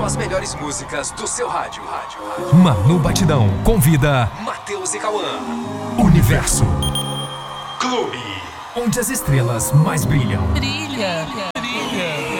só as melhores músicas do seu rádio. Manu Batidão convida Matheus e Cauã. Universo Clube. Onde as estrelas mais brilham. Brilha.